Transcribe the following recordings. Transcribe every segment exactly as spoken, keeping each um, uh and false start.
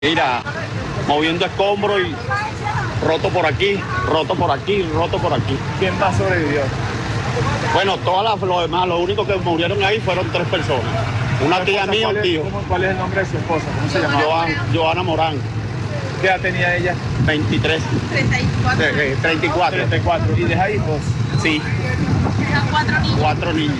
Mira, moviendo escombros y roto por aquí, roto por aquí, roto por aquí. ¿Quién más sobrevivió? Bueno, todas las, los demás, los únicos que murieron ahí fueron tres personas. Una tía mía y un tío. ¿Cómo, ¿Cuál es el nombre de su esposa? ¿Cómo se llama? Joana, Joana Morán. ¿Qué edad tenía ella? veintitrés. treinta y cuatro. Eh, treinta y cuatro. treinta y cuatro. ¿Y deja hijos? Sí, Eran cuatro niños. cuatro niños.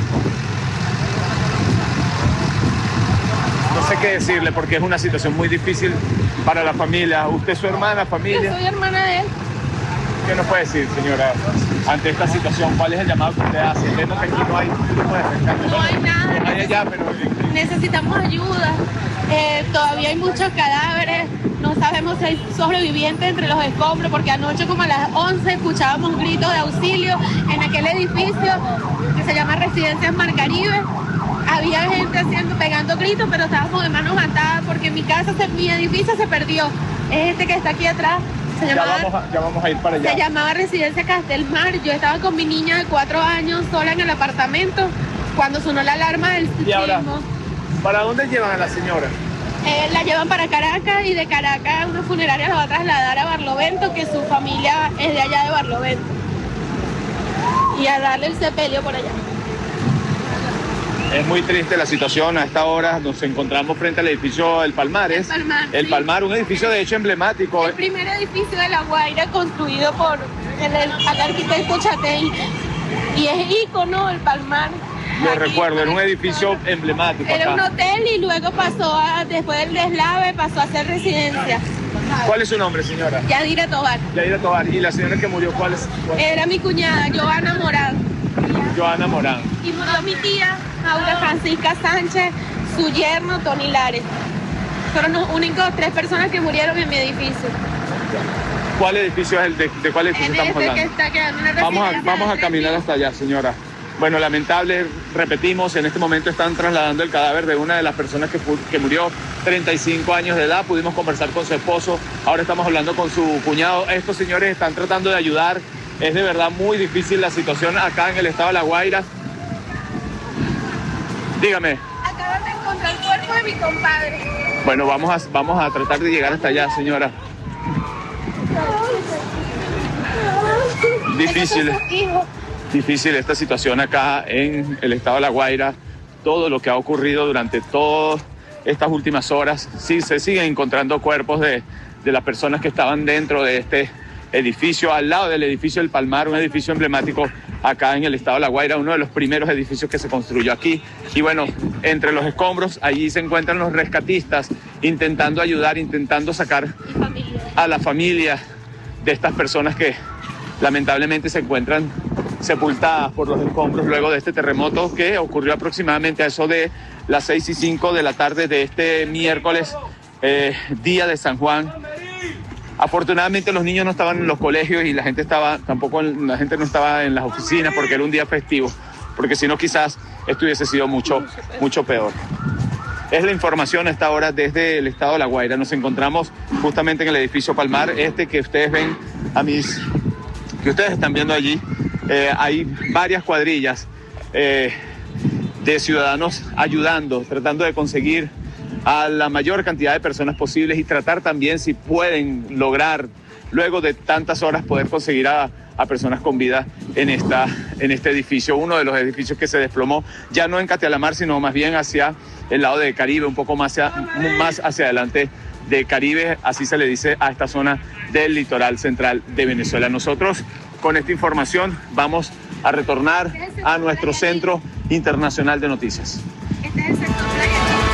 No sé qué decirle porque es una situación muy difícil para la familia. ¿Usted es su hermana, Yo familia? soy hermana de él. ¿Qué nos puede decir, señora, ante esta situación? ¿Cuál es el llamado que usted hace? Entiendo que aquí no hay grupo de rescate. No hay nada. No hay allá, pero... Necesitamos ayuda. Eh, todavía hay muchos cadáveres. No sabemos si hay sobrevivientes entre los escombros, porque anoche como a las once escuchábamos gritos de auxilio en aquel edificio que se llama Residencias Mar Caribe. Había gente haciendo, pegando gritos, pero estábamos de manos atadas porque mi casa, se, mi edificio se perdió. Es este que está aquí atrás. Se Ya llamaba, vamos, a, ya vamos a ir para allá. se llamaba Residencia Castelmar. Yo estaba con mi niña de cuatro años sola en el apartamento cuando sonó la alarma del Y ahora, sismo. ¿para dónde llevan a la señora? Eh, la llevan para Caracas y de Caracas una funeraria la va a trasladar a Barlovento, que su familia es de allá de Barlovento. Y a darle el sepelio por allá. Es muy triste la situación. A esta hora nos encontramos frente al edificio El Palmares. El Palmar, El sí. Palmar, un edificio de hecho emblemático. El primer edificio de La Guaira construido por el, el, el arquitecto Chatey. Y es ícono el Palmar. Lo Aquí, recuerdo, era un edificio emblemático Era un acá. hotel y luego pasó a, después del deslave, pasó a ser residencia. ¿Cuál es su nombre, señora? Yadira Tobar. Yaira Tobar. ¿Y la señora que murió cuál es? ¿Cuál? Era mi cuñada, Joana Morán. Joana Morán. Y murió mi tía, Aura Francisca Sánchez, su yerno, Tony Lares. Fueron los únicos tres personas que murieron en mi edificio. ¿Cuál edificio es el de, de cuál edificio En estamos este hablando? que está quedando una Vamos a, residencia vamos de a tres caminar pisos. hasta allá, señora. Bueno, lamentable, repetimos, en este momento están trasladando el cadáver de una de las personas que, que murió, treinta y cinco años de edad. Pudimos conversar con su esposo, ahora estamos hablando con su cuñado. Estos señores están tratando de ayudar. Es de verdad muy difícil la situación acá en el estado de La Guaira. Dígame. Acaban de encontrar el cuerpo de mi compadre. Bueno, vamos a, vamos a tratar de llegar hasta allá, señora. Difícil. Ellos son sus hijos. Difícil esta situación acá en el estado de La Guaira, todo lo que ha ocurrido durante todas estas últimas horas. Sí, se siguen encontrando cuerpos de, de las personas que estaban dentro de este edificio, al lado del edificio El Palmar, un edificio emblemático acá en el estado de La Guaira, uno de los primeros edificios que se construyó aquí. Y bueno, entre los escombros, allí se encuentran los rescatistas intentando ayudar, intentando sacar Mi familia. a la familia de estas personas que lamentablemente se encuentran sepultadas por los escombros luego de este terremoto que ocurrió aproximadamente a eso de las seis y cinco de la tarde de este miércoles, eh, día de San Juan. Afortunadamente los niños no estaban en los colegios y la gente estaba, tampoco la gente no estaba en las oficinas porque era un día festivo, porque si no quizás esto hubiese sido mucho, mucho peor. Es la información a esta hora desde el estado de La Guaira. Nos encontramos justamente en el edificio Palmar, este que ustedes ven a mis, que ustedes están viendo allí. Eh, hay varias cuadrillas eh, de ciudadanos ayudando, tratando de conseguir a la mayor cantidad de personas posibles y tratar también si pueden lograr, luego de tantas horas, poder conseguir a, a personas con vida en, esta, en este edificio, uno de los edificios que se desplomó, ya no en Castelamar, sino más bien hacia el lado de Caribe, un poco más hacia, más hacia adelante de Caribe, así se le dice a esta zona del litoral central de Venezuela. Nosotros con esta información vamos a retornar a nuestro Centro Internacional de Noticias. Este es el sector playa.